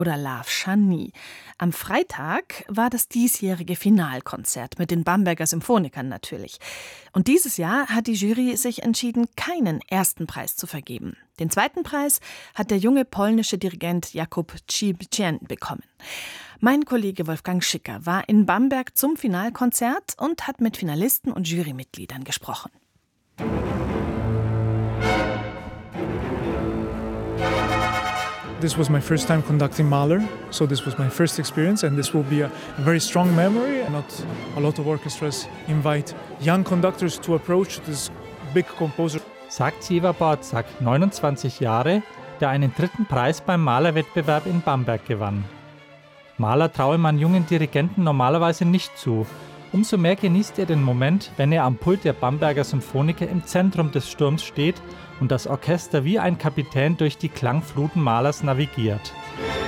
oder Love Chani. Am Freitag war das diesjährige Finalkonzert mit den Bamberger Symphonikern natürlich. Und dieses Jahr hat die Jury sich entschieden, keinen ersten Preis zu vergeben. Den zweiten Preis hat der junge polnische Dirigent Jakub Cibicien bekommen. Mein Kollege Wolfgang Schicker war in Bamberg zum Finalkonzert und hat mit Finalisten und Jurymitgliedern gesprochen. This was my first time conducting Mahler, so this was my first experience, and this will be a very strong memory. Not a lot of orchestras invite young conductors to approach this big composer. Sagt Siva Borzak, 29 Jahre, der einen dritten Preis beim Mahlerwettbewerb in Bamberg gewann. Mahler traue man jungen Dirigenten normalerweise nicht zu. Umso mehr genießt er den Moment, wenn er am Pult der Bamberger Symphoniker im Zentrum des Sturms steht und das Orchester wie ein Kapitän durch die Klangfluten Mahlers navigiert.